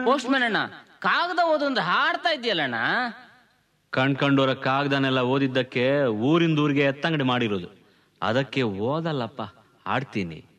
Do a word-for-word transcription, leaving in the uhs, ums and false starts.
Post man ಅಣ್ಣ, ಕಾಗದ ಓದೊಂದು ಹಾಡ್ತಾ ಇದೆಯಲ್ಲಣ್ಣ. ಕಣ್ಕಂಡೋರ ಕಾಗದನೆಲ್ಲ ಓದಿದ್ದಕ್ಕೆ ಊರಿಂದ ಊರಿಗೆ ಎತ್ತಂಗಡಿ ಮಾಡಿರೋದು. ಅದಕ್ಕೆ ಓದಲ್ಲಪ್ಪ, ಹಾಡ್ತೀನಿ.